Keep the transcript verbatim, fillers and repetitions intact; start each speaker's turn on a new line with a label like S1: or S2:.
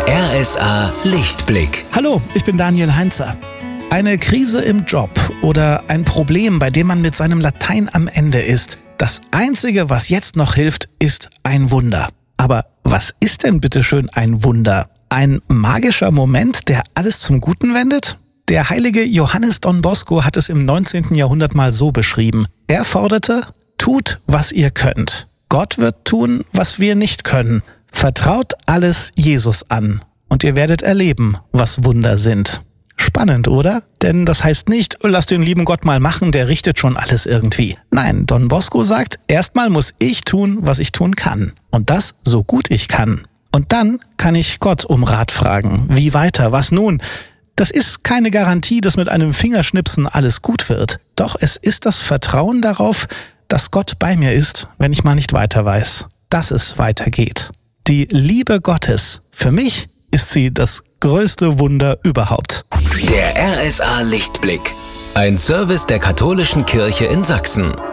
S1: Der R S A Lichtblick.
S2: Hallo, ich bin Daniel Heinzer. Eine Krise im Job oder ein Problem, bei dem man mit seinem Latein am Ende ist. Das Einzige, was jetzt noch hilft, ist ein Wunder. Aber was ist denn bitteschön ein Wunder? Ein magischer Moment, der alles zum Guten wendet? Der heilige Johannes Don Bosco hat es im neunzehnten Jahrhundert mal so beschrieben. Er forderte: Tut, was ihr könnt. Gott wird tun, was wir nicht können. Vertraut alles Jesus an und ihr werdet erleben, was Wunder sind. Spannend, oder? Denn das heißt nicht, lasst den lieben Gott mal machen, der richtet schon alles irgendwie. Nein, Don Bosco sagt, erstmal muss ich tun, was ich tun kann. Und das so gut ich kann. Und dann kann ich Gott um Rat fragen. Wie weiter? Was nun? Das ist keine Garantie, dass mit einem Fingerschnipsen alles gut wird. Doch es ist das Vertrauen darauf, dass Gott bei mir ist, wenn ich mal nicht weiter weiß. Dass es weitergeht. Die Liebe Gottes, für mich ist sie das größte Wunder überhaupt.
S1: Der R S A Lichtblick. Ein Service der Katholischen Kirche in Sachsen.